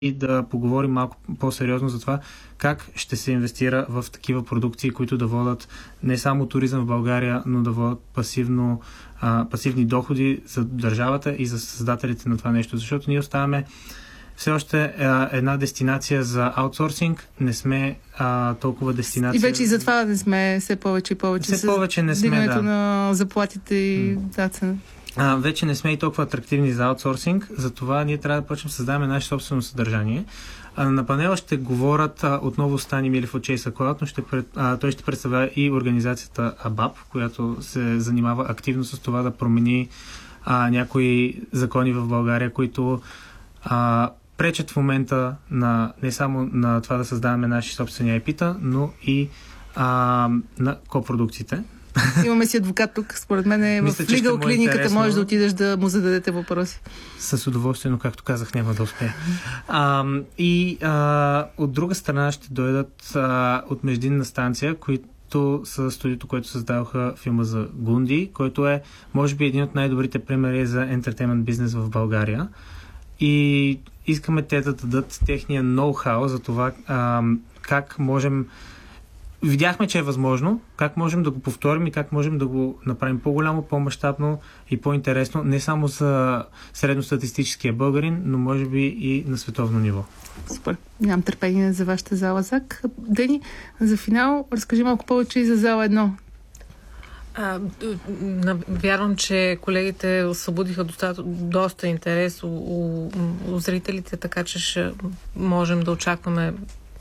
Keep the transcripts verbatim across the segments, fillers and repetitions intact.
и да поговорим малко по-сериозно за това как ще се инвестира в такива продукции, които да водят не само туризъм в България, но да водят пасивно, а, пасивни доходи за държавата и за създателите на това нещо. Защото ние оставаме все още а, една дестинация за аутсорсинг, не сме а, толкова дестинация... И вече и затова не сме все повече и повече. Все повече не сме, да. на заплатите и дата. А, вече не сме и толкова атрактивни за аутсорсинг, затова ние трябва да почнем да създаваме наше собствено съдържание. А, на панела ще говорят а, отново Стани Милев от Chase Cloud, но ще пред, а, той ще представя и организацията АБАП, която се занимава активно с това да промени а, някои закони в България, които а, пречат в момента на, не само на това да създаваме наши собствени ай пи-та, но и а, на копродукциите. Имаме си адвокат тук, според мен е в лигал клиниката, можеш да отидеш да му зададете въпроси. С удоволствие, но както казах, няма да успея. А, и а, от друга страна ще дойдат а, от междинна станция, които са студиото, което създаваха филма за Гунди, който е, може би, един от най-добрите примери за ентертеймент бизнес в България. И искаме те да дадат техния ноу-хау за това а, как можем... Видяхме, че е възможно, как можем да го повторим и как можем да го направим по-голямо, по-мащабно и по-интересно, не само за средностатистическия българин, но може би и на световно ниво. Супер. Нямам търпение за вашата зала ЗАК. Дени, за финал разкажи малко повече и за зала едно. А, вярвам, че колегите освободиха доста, доста интерес у, у, у зрителите, така че ще можем да очакваме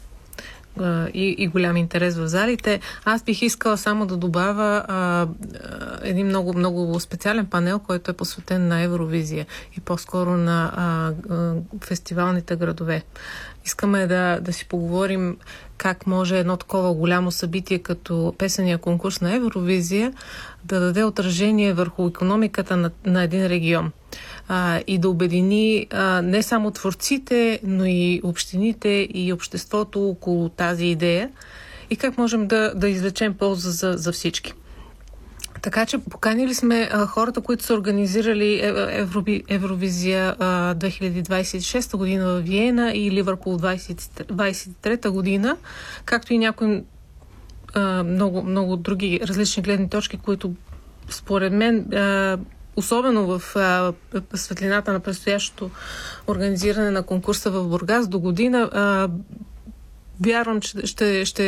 и, и голям интерес в залите. Аз бих искала само да добавя а, един много, много специален панел, който е посветен на Евровизия и по-скоро на а, а, фестивалните градове. Искаме да, да си поговорим как може едно такова голямо събитие като песения конкурс на Евровизия да даде отражение върху икономиката на, на един регион. А, и да обедини а, не само творците, но и общините и обществото около тази идея и как можем да, да извлечем полза за, за всички. Така че поканили сме а, хората, които са организирали Евроби, Евровизия а, две хиляди двадесет и шеста година в Виена и Ливърпул двадесет и трета година, както и някои а, много, много други различни гледни точки, които според мен а, особено в а, светлината на предстоящото организиране на конкурса в Бургас до година, а, вярвам, че ще, ще